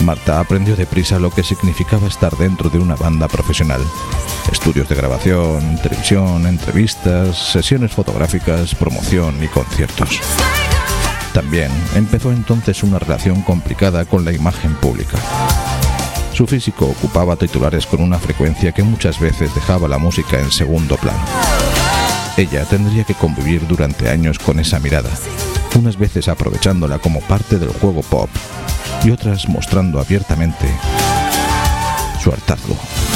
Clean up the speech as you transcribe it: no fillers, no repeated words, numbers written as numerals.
Marta aprendió deprisa lo que significaba estar dentro de una banda profesional. Estudios de grabación, televisión, entrevistas, sesiones fotográficas, promoción y conciertos. También empezó entonces una relación complicada con la imagen pública. Su físico ocupaba titulares con una frecuencia que muchas veces dejaba la música en segundo plano. Ella tendría que convivir durante años con esa mirada, unas veces aprovechándola como parte del juego pop y otras mostrando abiertamente su hartazgo.